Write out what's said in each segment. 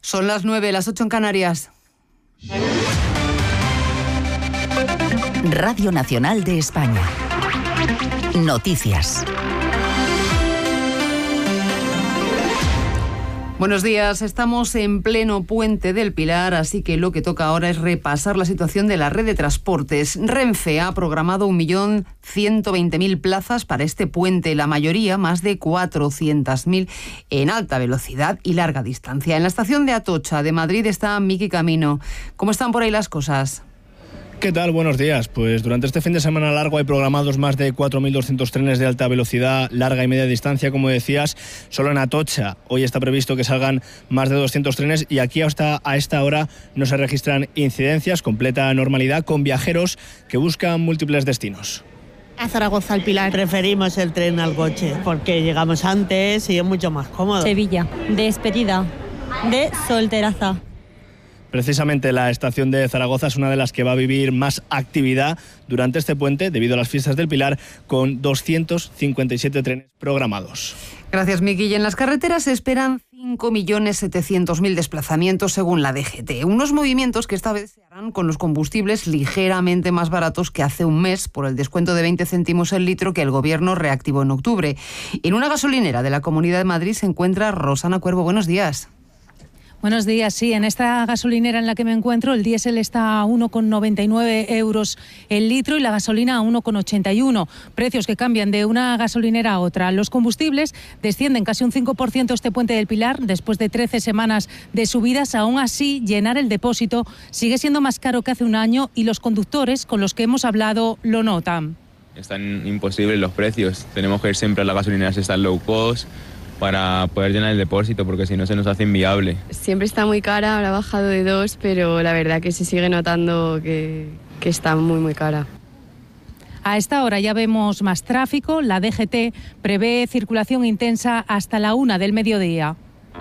Son las 9, las 8 en Canarias. Radio Nacional de España. Noticias. Buenos días, estamos en pleno Puente del Pilar, así que lo que toca ahora es repasar la situación de la red de transportes. Renfe ha programado 1.120.000 plazas para este puente, la mayoría, más de 400.000, en alta velocidad y larga distancia. En la estación de Atocha de Madrid está Miki Camino. ¿Cómo están por ahí las cosas? ¿Qué tal? Buenos días. Pues durante este fin de semana largo hay programados más de 4.200 trenes de alta velocidad, larga y media distancia, como decías. Solo en Atocha hoy está previsto que salgan más de 200 trenes y aquí hasta a esta hora no se registran incidencias, completa normalidad, con viajeros que buscan múltiples destinos. A Zaragoza, al Pilar. Preferimos el tren al coche porque llegamos antes y es mucho más cómodo. Sevilla, de despedida, de solteraza. Precisamente la estación de Zaragoza es una de las que va a vivir más actividad durante este puente debido a las fiestas del Pilar, con 257 trenes programados. Gracias, Miki. Y en las carreteras se esperan 5.700.000 desplazamientos según la DGT. Unos movimientos que esta vez se harán con los combustibles ligeramente más baratos que hace un mes por el descuento de 20 céntimos el litro que el Gobierno reactivó en octubre. En una gasolinera de la Comunidad de Madrid se encuentra Rosana Cuervo. Buenos días. Buenos días, sí, en esta gasolinera en la que me encuentro el diésel está a 1,99 euros el litro y la gasolina a 1,81, precios que cambian de una gasolinera a otra. Los combustibles descienden casi un 5% este Puente del Pilar después de 13 semanas de subidas. Aún así, llenar el depósito sigue siendo más caro que hace un año y los conductores con los que hemos hablado lo notan. Están imposibles los precios, tenemos que ir siempre a las gasolineras estas low cost para poder llenar el depósito, porque si no se nos hace inviable. Siempre está muy cara, ahora ha bajado de 2, pero la verdad que se sigue notando que está muy, muy cara. A esta hora ya vemos más tráfico. La DGT prevé circulación intensa hasta la 1 del mediodía.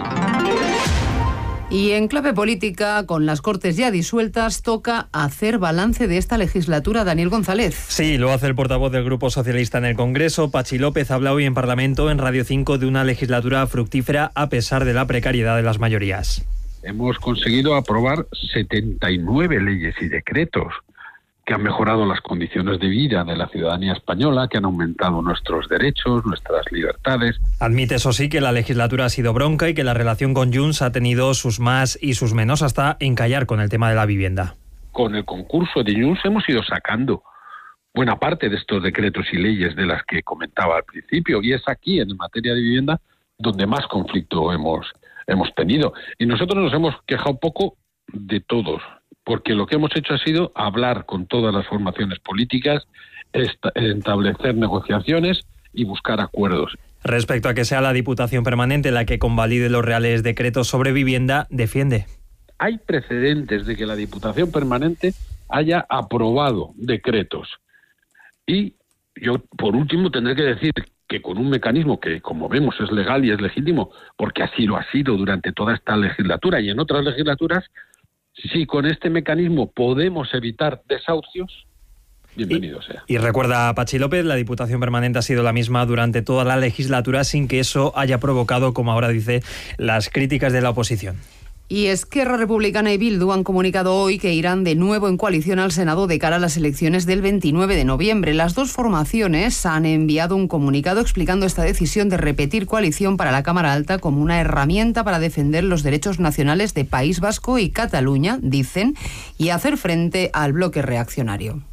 Y en clave política, con las Cortes ya disueltas, toca hacer balance de esta legislatura. Daniel González. Sí, lo hace el portavoz del Grupo Socialista en el Congreso. Patxi López habla hoy en Parlamento, en Radio 5, de una legislatura fructífera a pesar de la precariedad de las mayorías. Hemos conseguido aprobar 79 leyes y decretos que han mejorado las condiciones de vida de la ciudadanía española, que han aumentado nuestros derechos, nuestras libertades. Admite, eso sí, que la legislatura ha sido bronca y que la relación con Junts ha tenido sus más y sus menos, hasta encallar con el tema de la vivienda. Con el concurso de Junts hemos ido sacando buena parte de estos decretos y leyes de las que comentaba al principio, y es aquí, en materia de vivienda, donde más conflicto hemos tenido. Y nosotros nos hemos quejado poco de todos, porque lo que hemos hecho ha sido hablar con todas las formaciones políticas, establecer negociaciones y buscar acuerdos. Respecto a que sea la Diputación Permanente la que convalide los reales decretos sobre vivienda, defiende. Hay precedentes de que la Diputación Permanente haya aprobado decretos. Y yo, por último, tendré que decir que con un mecanismo que, como vemos, es legal y es legítimo, porque así lo ha sido durante toda esta legislatura y en otras legislaturas, si con este mecanismo podemos evitar desahucios, bienvenido sea. Y recuerda a Patxi López, la Diputación Permanente ha sido la misma durante toda la legislatura sin que eso haya provocado, como ahora dice, las críticas de la oposición. Y Esquerra Republicana y Bildu han comunicado hoy que irán de nuevo en coalición al Senado de cara a las elecciones del 29 de noviembre. Las dos formaciones han enviado un comunicado explicando esta decisión de repetir coalición para la Cámara Alta como una herramienta para defender los derechos nacionales de País Vasco y Cataluña, dicen, y hacer frente al bloque reaccionario.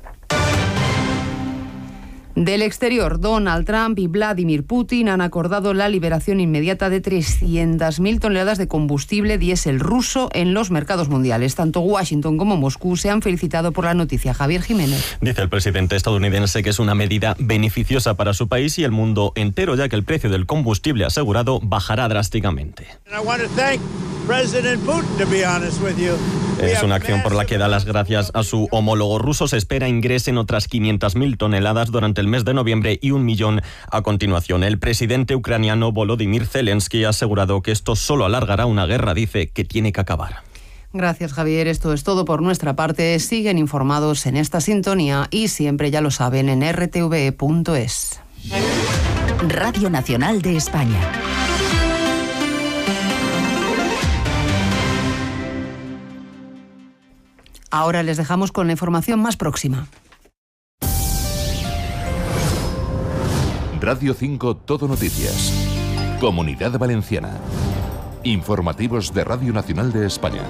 Del exterior, Donald Trump y Vladimir Putin han acordado la liberación inmediata de 300.000 toneladas de combustible diésel ruso en los mercados mundiales. Tanto Washington como Moscú se han felicitado por la noticia. Javier Jiménez. Dice el presidente estadounidense que es una medida beneficiosa para su país y el mundo entero, ya que el precio del combustible asegurado bajará drásticamente. Es una acción por la que da las gracias a su homólogo ruso. Se espera ingresen otras 500.000 toneladas durante el mes de noviembre y 1 millón a continuación. El presidente ucraniano Volodymyr Zelensky ha asegurado que esto solo alargará una guerra, dice, que tiene que acabar. Gracias, Javier. Esto es todo por nuestra parte. Siguen informados en esta sintonía y siempre, ya lo saben, en rtve.es. Radio Nacional de España. Ahora les dejamos con la información más próxima. Radio 5 Todo Noticias. Comunidad Valenciana. Informativos de Radio Nacional de España.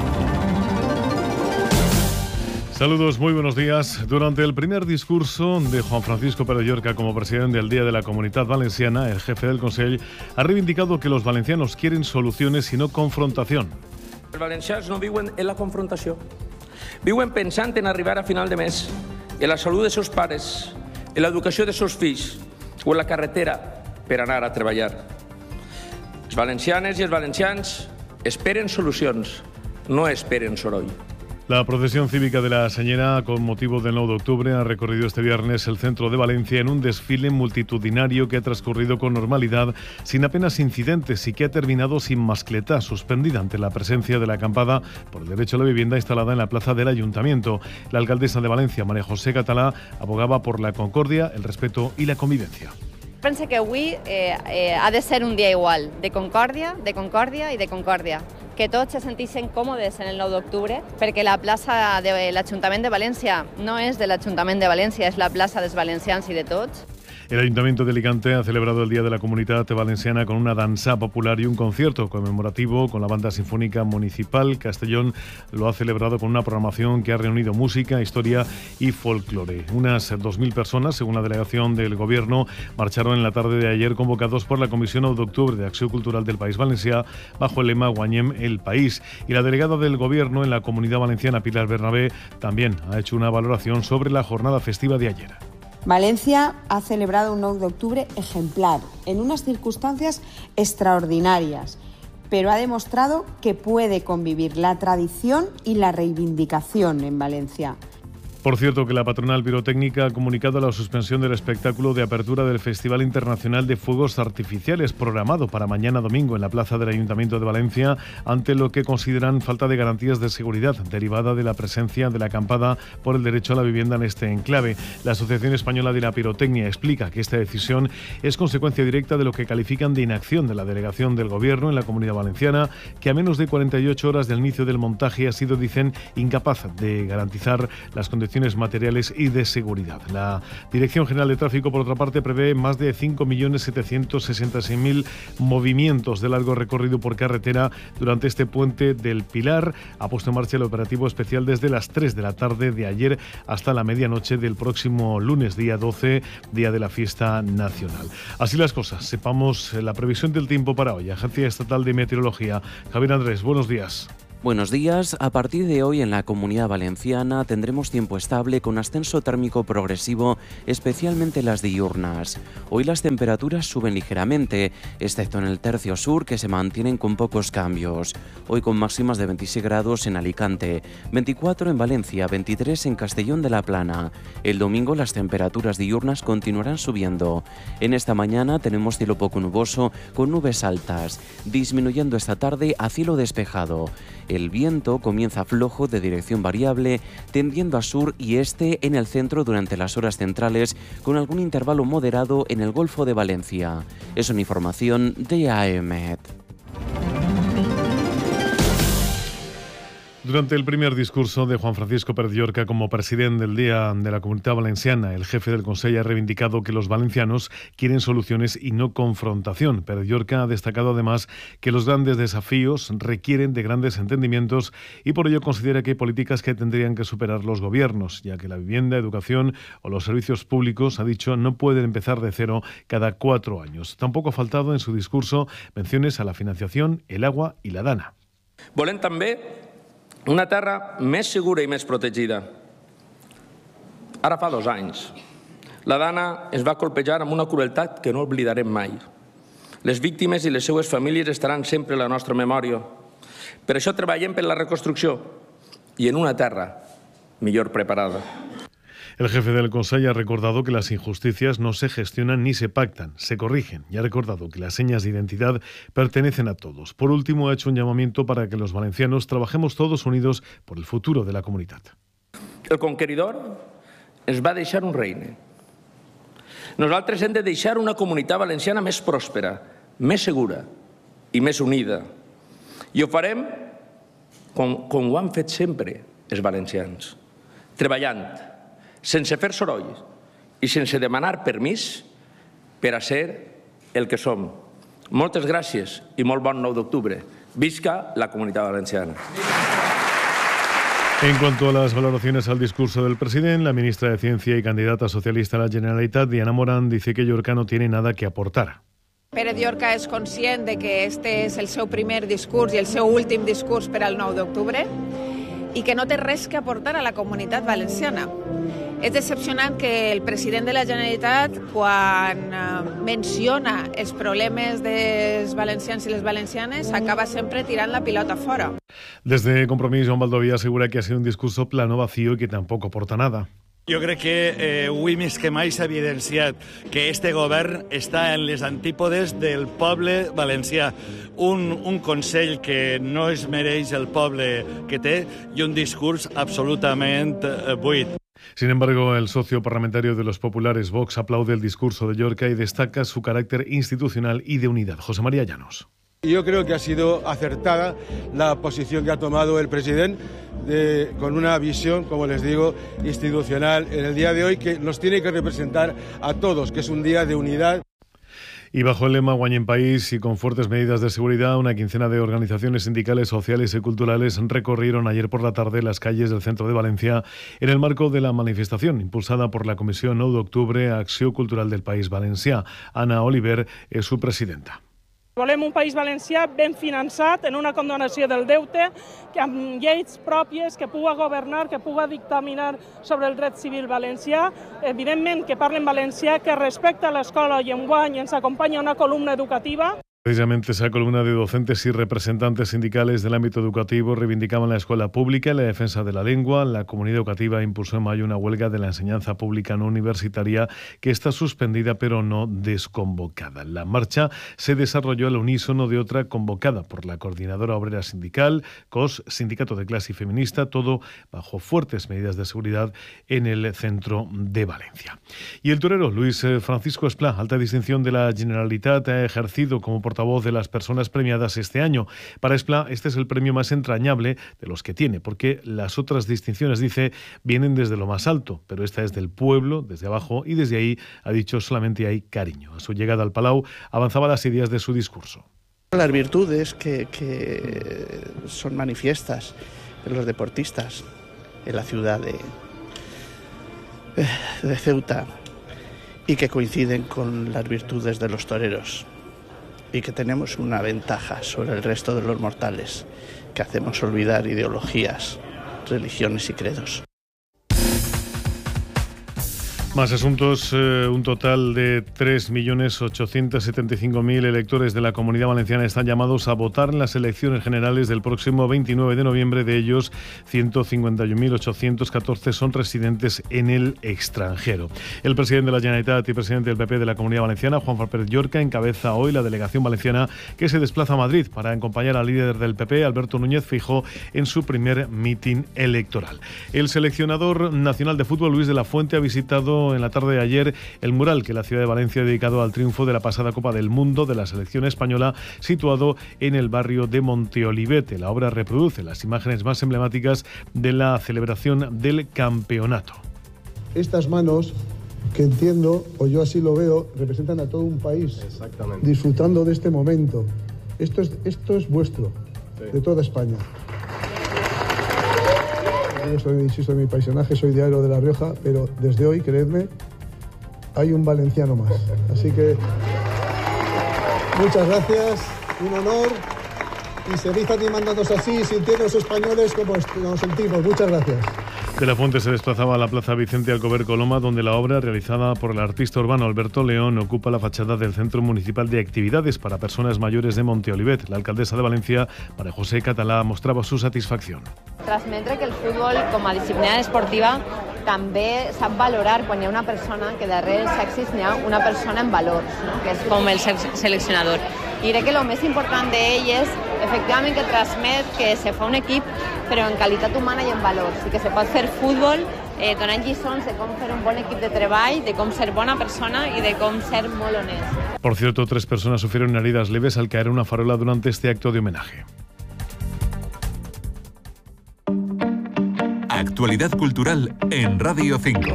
Saludos, muy buenos días. Durante el primer discurso de Juan Francisco Pere Llorca como presidente del Día de la Comunitat Valenciana, el jefe del Consell ha reivindicado que los valencianos quieren soluciones y no confrontación. Els valencians no viuen en la confrontació. Viuen pensant en arribar a final de mes, en la salut dels seus pares, en l'educació dels seus fills o en la carretera per anar a treballar. Les valencianes i els valencians esperen solucions, no esperen soroll. La procesión cívica de la Señera, con motivo del 9 de octubre, ha recorrido este viernes el centro de Valencia en un desfile multitudinario que ha transcurrido con normalidad, sin apenas incidentes y que ha terminado sin mascletá, suspendida ante la presencia de la acampada por el derecho a la vivienda instalada en la plaza del Ayuntamiento. La alcaldesa de Valencia, María José Catalá, abogaba por la concordia, el respeto y la convivencia. Penso que avui ha de ser un dia igual, de concòrdia i de concòrdia. Que tots se sentissin còmodes en el 9 d'octubre, perquè la plaça de l'Ajuntament de València no és de l'Ajuntament de València, és la plaça dels valencians i de tots. El Ayuntamiento de Alicante ha celebrado el Día de la Comunidad Valenciana con una danza popular y un concierto conmemorativo con la Banda Sinfónica Municipal. Castellón lo ha celebrado con una programación que ha reunido música, historia y folclore. Unas 2.000 personas, según la delegación del Gobierno, marcharon en la tarde de ayer convocados por la Comisión 9 de Octubre de Acción Cultural del País Valencià bajo el lema Guanyem el País. Y la delegada del Gobierno en la Comunidad Valenciana, Pilar Bernabé, también ha hecho una valoración sobre la jornada festiva de ayer. Valencia ha celebrado un 9 de octubre ejemplar, en unas circunstancias extraordinarias, pero ha demostrado que puede convivir la tradición y la reivindicación en Valencia. Por cierto, que la patronal pirotécnica ha comunicado la suspensión del espectáculo de apertura del Festival Internacional de Fuegos Artificiales programado para mañana domingo en la plaza del Ayuntamiento de Valencia ante lo que consideran falta de garantías de seguridad derivada de la presencia de la acampada por el derecho a la vivienda en este enclave. La Asociación Española de la Pirotecnia explica que esta decisión es consecuencia directa de lo que califican de inacción de la delegación del Gobierno en la Comunidad Valenciana, que a menos de 48 horas del inicio del montaje ha sido, dicen, incapaz de garantizar las condiciones materiales y de seguridad. La Dirección General de Tráfico, por otra parte, prevé más de 5.766.000 movimientos de largo recorrido por carretera durante este puente del Pilar. Ha puesto en marcha el operativo especial desde las 3 de la tarde de ayer hasta la medianoche del próximo lunes, día 12, día de la fiesta nacional. Así las cosas, sepamos la previsión del tiempo para hoy. Agencia Estatal de Meteorología. Javier Andrés, buenos días. Buenos días. A partir de hoy en la Comunidad Valenciana tendremos tiempo estable con ascenso térmico progresivo, especialmente las diurnas. Hoy las temperaturas suben ligeramente, excepto en el tercio sur, que se mantienen con pocos cambios. Hoy con máximas de 26 grados en Alicante, 24 en Valencia, 23 en Castellón de la Plana. El domingo las temperaturas diurnas continuarán subiendo. En esta mañana tenemos cielo poco nuboso con nubes altas, disminuyendo esta tarde a cielo despejado. El viento comienza flojo de dirección variable, tendiendo a sur y este en el centro durante las horas centrales, con algún intervalo moderado en el Golfo de Valencia. Es una información de AEMET. Durante el primer discurso de Juan Francisco Pere Llorca como presidente del Día de la Comunidad Valenciana, el jefe del Consell ha reivindicado que los valencianos quieren soluciones y no confrontación. Pere Llorca ha destacado además que los grandes desafíos requieren de grandes entendimientos y por ello considera que hay políticas que tendrían que superar los gobiernos, ya que la vivienda, educación o los servicios públicos, ha dicho, no pueden empezar de cero cada 4 años. Tampoco ha faltado en su discurso menciones a la financiación, el agua y la dana. Volem també una terra més segura i més protegida. Ara fa 2 anys. La dana es va colpejar amb una crueltat que no oblidarem mai. Les víctimes i les seues famílies estaran sempre a la nostra memòria. Per això treballem per la reconstrucció i en una terra millor preparada. El jefe del Consell ha recordado que las injusticias no se gestionan ni se pactan, se corrigen, y ha recordado que las señas de identidad pertenecen a todos. Por último, ha hecho un llamamiento para que los valencianos trabajemos todos unidos por el futuro de la comunitat. El conqueridor ens va deixar un regne. Nosaltres hem de deixar una comunitat valenciana més pròspera, més segura i més unida. I ho farem com ho han fet sempre, els valencians, treballant, sense fer soroll i sense demanar permís per a ser el que som. Moltes gràcies i molt bon 9 d'octubre. Visca la Comunitat Valenciana. En cuanto a las valoraciones al discurso del presidente, la ministra de Ciencia y candidata socialista a la Generalitat, Diana Morán, dice que Llorca no tiene nada que aportar. Pere Llorca és conscient de que este és el seu primer discurs i el seu últim discurs per al 9 d'octubre i que no té res que aportar a la comunitat valenciana. És decepcionant que el president de la Generalitat, quan menciona els problemes dels valencians i les valencianes, acaba sempre tirant la pilota fora. Desde Compromís, Joan Baldovia asegura que ha sido un discurso plano, vacío y que tampoco aporta nada. Jo crec que avui més que mai s'ha evidenciat que este govern està en les antípodes del poble valencià. Un Consell que no es mereix el poble que té i un discurs absolutament buit. Sin embargo, el socio parlamentario de los populares, Vox, aplaude el discurso de Llorca y destaca su carácter institucional y de unidad. José María Llanos. Yo creo que ha sido acertada la posición que ha tomado el presidente con una visión, como les digo, institucional en el día de hoy que nos tiene que representar a todos, que es un día de unidad. Y bajo el lema Guany en País y con fuertes medidas de seguridad, una quincena de organizaciones sindicales, sociales y culturales recorrieron ayer por la tarde las calles del centro de Valencia en el marco de la manifestación impulsada por la Comissió 9 d'Octubre Acció Cultural del País Valencià. Ana Oliver és su presidenta. Volem un país valencià ben finançat, en una condonació del deute, que amb lleis pròpies, que puga governar, que puga dictaminar sobre el dret civil valencià, evidentment que parlen valencià, que respecta l'escola i enguany ens acompanya una columna educativa. Precisamente esa columna de docentes y representantes sindicales del ámbito educativo reivindicaban la escuela pública y la defensa de la lengua. La comunidad educativa impulsó en mayo una huelga de la enseñanza pública no universitaria que está suspendida pero no desconvocada. La marcha se desarrolló al unísono de otra convocada por la Coordinadora Obrera Sindical, COS, Sindicato de Clase y Feminista, todo bajo fuertes medidas de seguridad en el centro de Valencia. Y el torero Luis Francisco Esplá, alta distinción de la Generalitat, ha ejercido como portavoz de las personas premiadas este año. Para Esplá, este es el premio más entrañable de los que tiene, porque las otras distinciones, dice, vienen desde lo más alto, pero esta es del pueblo, desde abajo, y desde ahí, ha dicho, solamente hay cariño. A su llegada al Palau, avanzaba las ideas de su discurso. Las virtudes que son manifiestas en los deportistas en la ciudad de Ceuta y que coinciden con las virtudes de los toreros. Y que tenemos una ventaja sobre el resto de los mortales, que hacemos olvidar ideologías, religiones y credos. Más asuntos. Un total de 3.875.000 electores de la Comunidad Valenciana están llamados a votar en las elecciones generales del próximo 29 de noviembre. De ellos, 151.814 son residentes en el extranjero. El presidente de la Generalitat y presidente del PP de la Comunidad Valenciana, Juan Pérez Llorca, encabeza hoy la delegación valenciana que se desplaza a Madrid para acompañar al líder del PP, Alberto Núñez Feijóo, en su primer mitin electoral. El seleccionador nacional de fútbol, Luis de la Fuente, ha visitado en la tarde de ayer el mural que la ciudad de Valencia ha dedicado al triunfo de la pasada Copa del Mundo de la selección española, situado en el barrio de Monteolivete. La obra reproduce las imágenes más emblemáticas de la celebración del campeonato. Estas manos, que entiendo, o yo así lo veo, representan a todo un país disfrutando de este momento. Esto es vuestro, de toda España. Yo insisto en mi paisaje, soy de Aero de La Rioja, pero desde hoy, creedme, hay un valenciano más. Así que muchas gracias, un honor, y seguid animándonos así, sintiéndonos españoles como nos sentimos. Muchas gracias. De la Fuente se desplazaba a la Plaza Vicente Alcover Coloma, donde la obra, realizada por el artista urbano Alberto León, ocupa la fachada del Centro Municipal de Actividades para Personas Mayores de Monteolivet. La alcaldesa de Valencia, María José Català, mostrava su satisfacció. Transmetre que el futbol, com a disciplina esportiva, també sap valorar quan hi ha una persona que darrere els èxits n'hi ha una persona en valors, no? Que és com el seleccionador. I crec que el més important d'ell és, efectivament, que transmet que se fa un equip, però en qualitat humana i en valors, i que se pot fer futbol donant lliçons de com fer un bon equip de treball, de com ser bona persona i de com ser molt honest. Por cierto, 3 personas sufrieron heridas leves al caer una farola durante este acto de homenaje. actualidad cultural en Radio 5.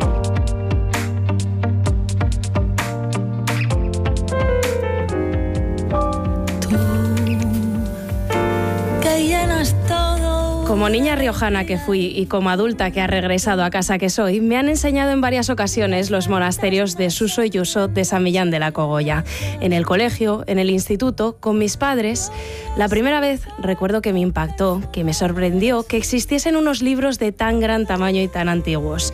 Como niña riojana que fui y como adulta que ha regresado a casa que soy, me han enseñado en varias ocasiones los monasterios de Suso y Yuso de San Millán de la Cogolla. En el colegio, en el instituto, con mis padres. La primera vez recuerdo que me impactó, que me sorprendió que existiesen unos libros de tan gran tamaño y tan antiguos.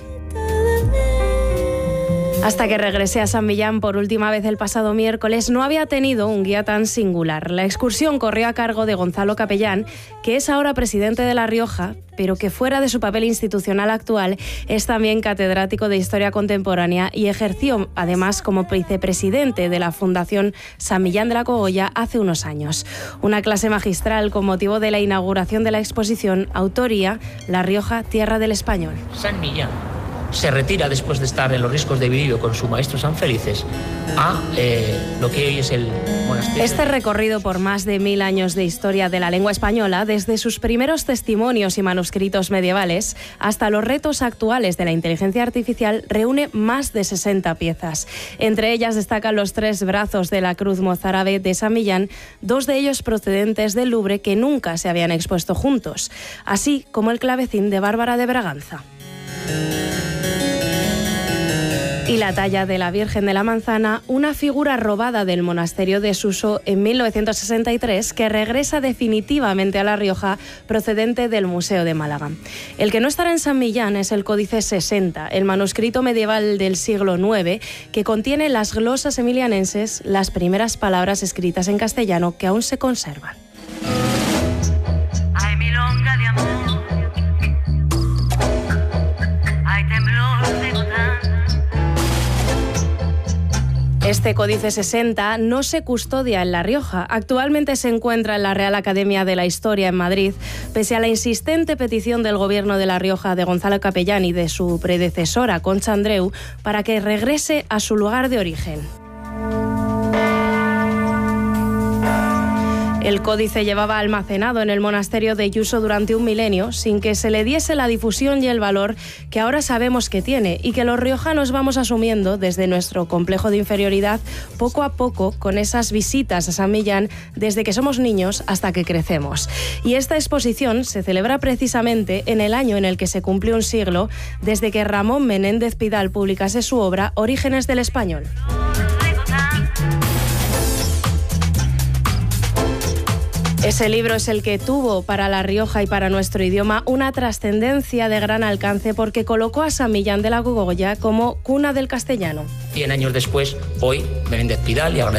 Hasta que regresé a San Millán por última vez el pasado miércoles, no había tenido un guía tan singular. La excursión corrió a cargo de Gonzalo Capellán, que es ahora presidente de La Rioja, pero que fuera de su papel institucional actual es también catedrático de Historia Contemporánea y ejerció además como vicepresidente de la Fundación San Millán de la Cogolla hace unos años. Una clase magistral con motivo de la inauguración de la exposición Autoría, La Rioja, Tierra del Español. San Millán se retira después de estar en los riscos de Virilio con su maestro San Felices a lo que hoy es el monasterio. Este recorrido por más de 1000 años de historia de la lengua española, desde sus primeros testimonios y manuscritos medievales hasta los retos actuales de la inteligencia artificial, reúne más de 60 piezas. Entre ellas destacan los 3 brazos de la cruz mozárabe de San Millán, 2 de ellos procedentes del Louvre que nunca se habían expuesto juntos, así como el clavecín de Bárbara de Braganza. Y la talla de la Virgen de la Manzana, una figura robada del monasterio de Suso en 1963 que regresa definitivamente a La Rioja procedente del Museo de Málaga. El que no estará en San Millán es el Códice 60, el manuscrito medieval del siglo IX que contiene las glosas emilianenses, las primeras palabras escritas en castellano que aún se conservan. Hay milonga de amor, hay temblor de gotán. Este Códice 60 no se custodia en La Rioja. Actualmente se encuentra en la Real Academia de la Historia en Madrid, pese a la insistente petición del Gobierno de La Rioja de Gonzalo Capellán y de su predecesora, Concha Andreu, para que regrese a su lugar de origen. El códice llevaba almacenado en el monasterio de Yuso durante un milenio, sin que se le diese la difusión y el valor que ahora sabemos que tiene y que los riojanos vamos asumiendo desde nuestro complejo de inferioridad poco a poco con esas visitas a San Millán desde que somos niños hasta que crecemos. Y esta exposición se celebra precisamente en el año en el que se cumplió un siglo desde que Ramón Menéndez Pidal publicase su obra Orígenes del Español. Ese libro es el que tuvo para La Rioja y para nuestro idioma una trascendencia de gran alcance porque colocó a San Millán de la Cogolla como cuna del castellano. 100 años después, hoy Menéndez Pidal, y agradecemos